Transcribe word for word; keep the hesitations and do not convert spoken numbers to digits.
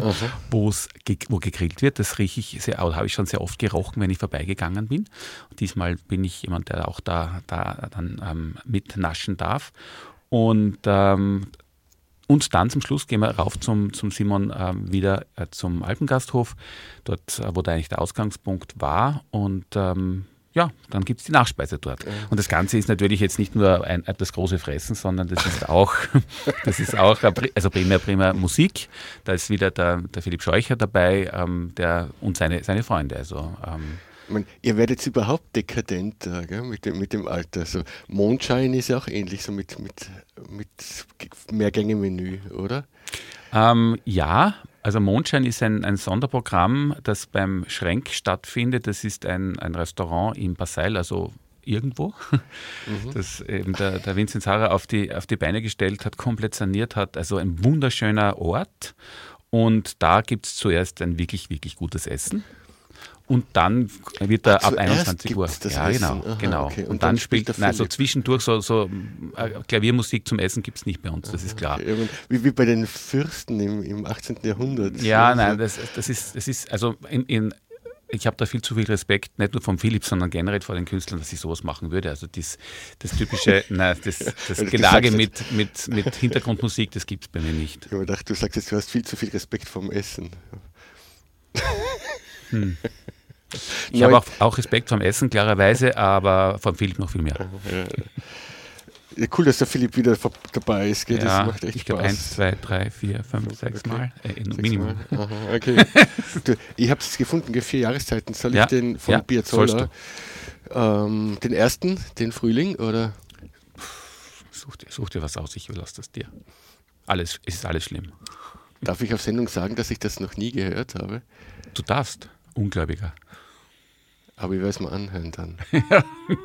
wo's ge- wo gegrillt wird. Das rieche ich sehr, habe ich schon sehr oft gerochen, wenn ich vorbeigegangen bin. Und diesmal bin ich jemand, der auch da, da dann ähm, mitnaschen darf. Und ähm, Und dann zum Schluss gehen wir rauf zum, zum Simon äh, wieder äh, zum Alpengasthof, dort, äh, wo da eigentlich der Ausgangspunkt war. Und ähm, ja, dann gibt es die Nachspeise dort. Ja. Und das Ganze ist natürlich jetzt nicht nur ein, das große Fressen, sondern das ist auch, das ist auch also primär, primär Musik. Da ist wieder der, der Philipp Scheucher dabei ähm, der, und seine, seine Freunde. Also, ähm, Ich meine, ihr werdet überhaupt dekadenter, gell, mit, dem, mit dem Alter. So, Mondschein ist ja auch ähnlich, so mit, mit, mit Mehrgänge-Menü, oder? Ähm, ja, also Mondschein ist ein, ein Sonderprogramm, das beim Schrenk stattfindet. Das ist ein, ein Restaurant in Basseil, also irgendwo, mhm. das eben der, der Vinzenz Harrer auf die, auf die Beine gestellt hat, komplett saniert hat. Also ein wunderschöner Ort. Und da gibt es zuerst ein wirklich, wirklich gutes Essen. Und dann wird er ab einundzwanzig Uhr. Ja, genau. Aha, genau. Okay. Und, und dann, dann spielt, nein, so zwischendurch so, so äh, Klaviermusik zum Essen gibt es nicht bei uns, das ist klar. Okay. Wie, wie bei den Fürsten im, im achtzehnten. Jahrhundert. Ja, also. nein, das, das, ist, das ist, also in, in, ich habe da viel zu viel Respekt, nicht nur vom Philipp, sondern generell vor den Künstlern, dass ich sowas machen würde. Also das, das typische, nein, das, das Gelage mit, mit, mit Hintergrundmusik, das gibt es bei mir nicht. Ich habe gedacht, du sagst jetzt, du hast viel zu viel Respekt vom Essen. Hm. Ich habe auch, auch Respekt vom Essen, klarerweise, aber vom Philipp noch viel mehr. Ja, cool, dass der Philipp wieder dabei ist. Gell? Das ja, macht echt ich glaube eins, zwei, drei, vier, fünf, sechs okay. Mal. Äh, sechs Minimum. Mal. Aha, okay. Du, ich habe es gefunden, vier Jahreszeiten. Soll ich ja, den von ja, Piazzolla, ähm, den ersten, den Frühling, oder? Such dir, such dir was aus, ich überlasse das dir. Alles, es ist alles schlimm. Darf ich auf Sendung sagen, dass ich das noch nie gehört habe? Du darfst. Ungläubiger. Aber ich werde es mal anhören dann. Ja.